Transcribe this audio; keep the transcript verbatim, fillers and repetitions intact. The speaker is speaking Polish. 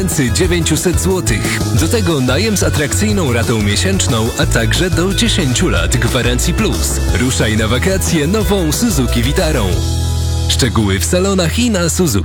tysięcy dziewięćset złotych. Do tego najem z atrakcyjną ratą miesięczną, a także do dziesięć lat gwarancji plus. Ruszaj na wakacje nową Suzuki Vitarą. Szczegóły w salonach i na Suzuki.